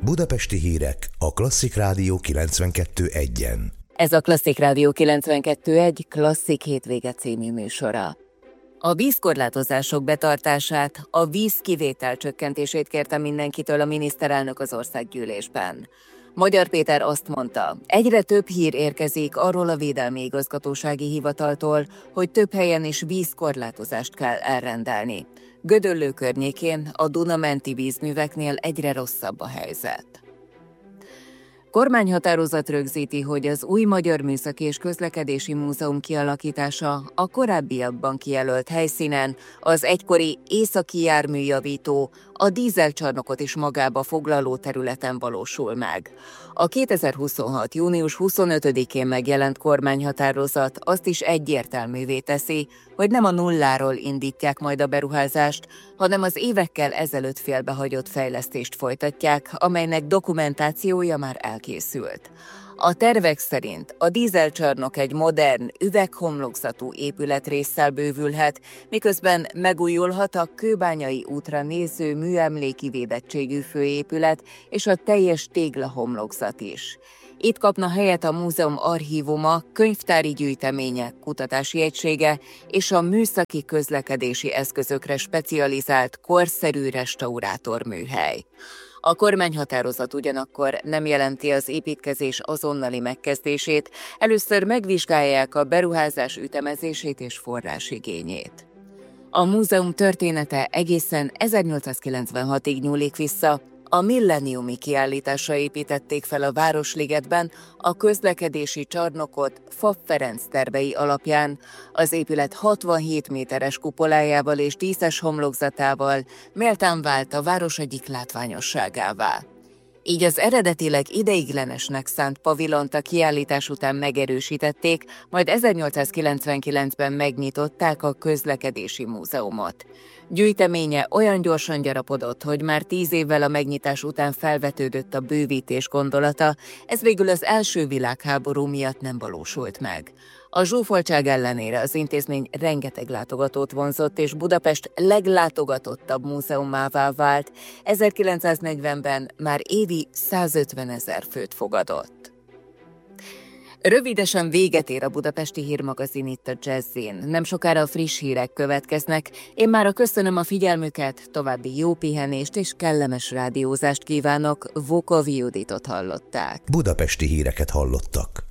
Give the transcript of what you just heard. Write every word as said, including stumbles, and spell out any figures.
Budapesti hírek a Klasszik Rádió kilencvenkettő egyen. Ez a Klasszik Rádió kilencvenkettő egy Klasszik hétvége című műsora. A vízkorlátozások betartását, a vízkivétel csökkentését kérte mindenkitől a miniszterelnök az országgyűlésben. Magyar Péter azt mondta, egyre több hír érkezik arról a Védelmi Igazgatósági Hivataltól, hogy több helyen is vízkorlátozást kell elrendelni. Gödöllő környékén, a Duna-menti vízműveknél egyre rosszabb a helyzet. Kormányhatározat rögzíti, hogy az új Magyar Műszaki és Közlekedési Múzeum kialakítása a korábbiakban kijelölt helyszínen, az egykori északi járműjavító, a dízelcsarnokot is magába foglaló területen valósul meg. A kétezer-huszonhat. június huszonötödikén megjelent kormányhatározat azt is egyértelművé teszi, hogy nem a nulláról indítják majd a beruházást, hanem az évekkel ezelőtt félbehagyott fejlesztést folytatják, amelynek dokumentációja már elkészült. A tervek szerint a dízelcsarnok egy modern, üveghomlokzatú épületrésszel bővülhet, miközben megújulhat a Kőbányai útra néző műemléki védettségű főépület és a teljes téglahomlokzat is. Itt kapna helyet a múzeum archívuma, könyvtári gyűjtemények, kutatási egysége és a műszaki közlekedési eszközökre specializált korszerű restaurátorműhely. A kormányhatározat ugyanakkor nem jelenti az építkezés azonnali megkezdését, először megvizsgálják a beruházás ütemezését és forrásigényét. A múzeum története egészen ezernyolcszázkilencvenhatig nyúlik vissza, a milleniumi kiállításra építették fel a Városligetben a közlekedési csarnokot Pfaff Ferenc tervei alapján, az épület hatvanhét méteres kupolájával és díszes homlokzatával méltán vált a város egyik látványosságává. Így az eredetileg ideiglenesnek szánt pavilont a kiállítás után megerősítették, majd ezernyolcszázkilencvenkilencben megnyitották a közlekedési múzeumot. Gyűjteménye olyan gyorsan gyarapodott, hogy már tíz évvel a megnyitás után felvetődött a bővítés gondolata, ez végül az első világháború miatt nem valósult meg. A zsúfoltság ellenére az intézmény rengeteg látogatót vonzott, és Budapest leglátogatottabb múzeumává vált, ezerkilencszáznegyvenben már évi százötvenezer főt fogadott. Rövidesen véget ér a Budapesti Hírmagazin itt a Jazzin. Nem sokára a friss hírek következnek. Én mára köszönöm a figyelmüket, további jó pihenést és kellemes rádiózást kívánok. Vokov Juditot hallották. Budapesti híreket hallottak.